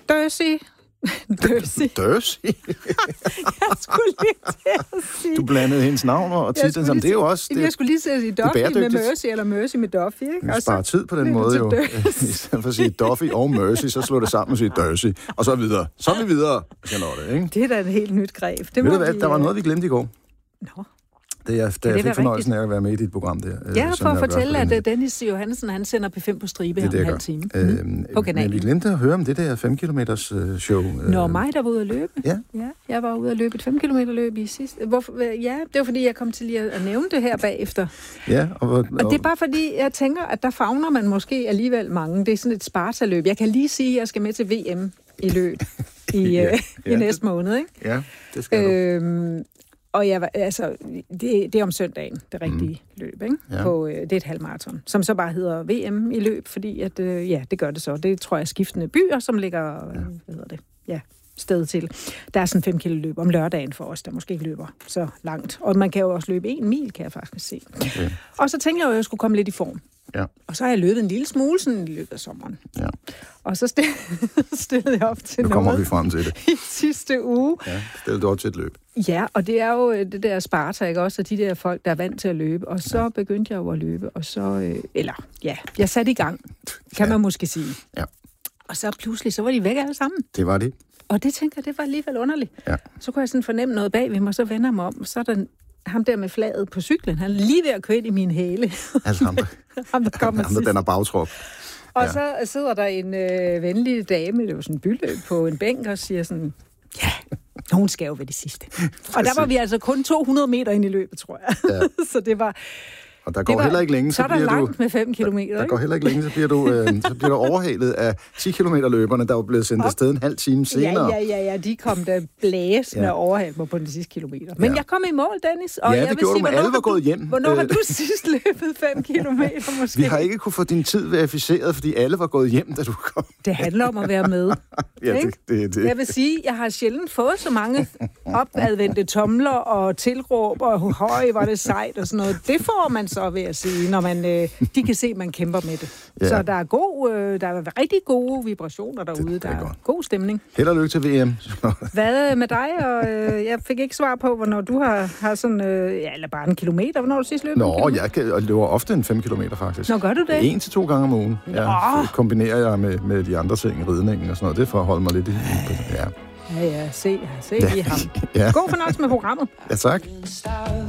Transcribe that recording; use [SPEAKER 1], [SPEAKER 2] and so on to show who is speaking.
[SPEAKER 1] Dørsy.
[SPEAKER 2] Dørsy?
[SPEAKER 1] Jeg skulle lige til at sige...
[SPEAKER 2] Du blandede hendes navn og titlen, som det er jo også...
[SPEAKER 1] Jeg skulle lige til at sige Duffy med Mercy, eller Mercy med Duffy, ikke?
[SPEAKER 2] Du sparer tid på den måde jo. I stedet for at sige Duffy og Mercy, så slår det sammen og siger Dørsy. Og så videre. Så er vi videre, Charlotte, ikke?
[SPEAKER 1] Det er da et helt nyt greb.
[SPEAKER 2] Ved du hvad, der var noget, vi glemte i går.
[SPEAKER 1] Nå.
[SPEAKER 2] Da jeg fik fornøjelsen af at være med i dit program der.
[SPEAKER 1] Ja, for at fortælle, at Dennis Johansen, han sender P5 på stribe om en halv time. På kanalen.
[SPEAKER 2] Men vi glemte at høre om det der 5 km show.
[SPEAKER 1] Nå, mig, der var ude at løbe.
[SPEAKER 2] Ja.
[SPEAKER 1] Jeg var ude at løbe et 5 km løb i sidste... Ja, det var fordi, jeg kom til lige at nævne det her bagefter.
[SPEAKER 2] Ja, og
[SPEAKER 1] det er bare fordi, jeg tænker, at der favner man måske alligevel mange. Det er sådan et Sparta-løb. Jeg kan lige sige, at jeg skal med til VM i løb i næste måned, ikke?
[SPEAKER 2] Ja, det skal du.
[SPEAKER 1] Og det er om søndagen, det rigtige løb, ikke?
[SPEAKER 2] Ja.
[SPEAKER 1] Det er et halvmaraton, som så bare hedder VM i løb, fordi at, det gør det så. Det tror jeg skiftende byer, som ligger, sted til. Der er sådan 5 km løb om lørdagen for os, der måske ikke løber så langt. Og man kan jo også løbe 1 mil, kan jeg faktisk se. Okay. Og så tænkte jeg jo, at jeg skulle komme lidt i form.
[SPEAKER 2] Ja.
[SPEAKER 1] Og så har jeg løbet en lille smule sådan i løbet af sommeren.
[SPEAKER 2] Ja.
[SPEAKER 1] Og så stillede jeg op til
[SPEAKER 2] noget. Nu kommer vi frem til det.
[SPEAKER 1] I sidste uge.
[SPEAKER 2] Ja, stillede du op til et løb.
[SPEAKER 1] Ja, og det er jo det der Sparta, ikke også? Og de der folk, der er vant til at løbe. Og så begyndte jeg jo at løbe, og så... jeg satte i gang, kan man måske sige.
[SPEAKER 2] Ja.
[SPEAKER 1] Og så pludselig, så var de væk alle sammen.
[SPEAKER 2] Det var det.
[SPEAKER 1] Og det tænkte jeg, det var alligevel underligt.
[SPEAKER 2] Ja.
[SPEAKER 1] Så kunne jeg sådan fornemme noget bag ved mig, så vender jeg mig om, og så er der ham der med flaget på cyklen. Han er lige ved at køre ind i min hæle.
[SPEAKER 2] Altså ham der den er bagtrop.
[SPEAKER 1] Og så sidder der en venlig dame, det var sådan en byløb, på en bænk og siger sådan, ja, hun skal jo ved det sidste. Og der var vi altså kun 200 meter ind i løbet, tror jeg. Ja. Så det var...
[SPEAKER 2] Og der går heller ikke længe,
[SPEAKER 1] så bliver langt med 5 kilometer.
[SPEAKER 2] Der går heller ikke længe, så bliver du overhalet af 10 kilometer løberne, der var blevet sendt afsted en halv time senere.
[SPEAKER 1] Ja, de kom der blæsende og overhalet mig på den sidste kilometer. Men jeg kom i mål, Dennis. Og
[SPEAKER 2] ja, det gjorde du, men alle var gået hjem.
[SPEAKER 1] Hvornår har du sidst løbet 5 kilometer måske?
[SPEAKER 2] Vi har ikke kunne få din tid verificeret, fordi alle var gået hjem, da du kom.
[SPEAKER 1] Det handler om at være med.
[SPEAKER 2] Ja, det.
[SPEAKER 1] Jeg vil sige, jeg har sjældent fået så mange opadvendte tomler og tilråb, og høj, var det sejt og sådan noget. Det får man så, vil jeg sige, når man, de kan se, at man kæmper med det. Ja. Så der er rigtig gode vibrationer derude. Der er god stemning.
[SPEAKER 2] Held og lykke til VM.
[SPEAKER 1] Hvad med dig? Og jeg fik ikke svar på, hvornår du har sådan, eller bare en kilometer. Hvornår du sidst løb?
[SPEAKER 2] Jeg løber ofte en 1 5 km faktisk.
[SPEAKER 1] Nå, gør du det?
[SPEAKER 2] 1 til 2 gange om ugen. Ja, kombinerer jeg med de andre ting, ridningen og sådan noget. Det er for at holde mig lidt i. Ja.
[SPEAKER 1] Ja, se i ham. God fornøjelse med programmet.
[SPEAKER 2] Ja, tak.